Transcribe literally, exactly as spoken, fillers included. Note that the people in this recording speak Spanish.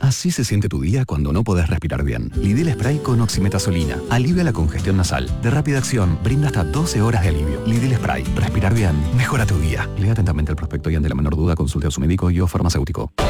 Así se siente tu día cuando no podés respirar bien. Lidil Spray con oximetazolina. Alivia la congestión nasal. De rápida acción, brinda hasta doce horas de alivio. Lidil Spray. Respirar bien. Mejora tu día. Lea atentamente el prospecto y ante la menor duda consulte a su médico y o farmacéutico.